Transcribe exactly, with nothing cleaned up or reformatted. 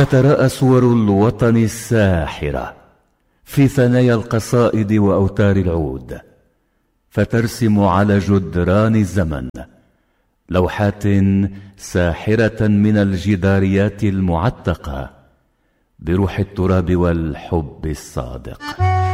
فتراءى صور الوطن الساحرة في ثنايا القصائد وأوتار العود، فترسم على جدران الزمن لوحات ساحرة من الجداريات المعتقة بروح التراب والحب الصادق.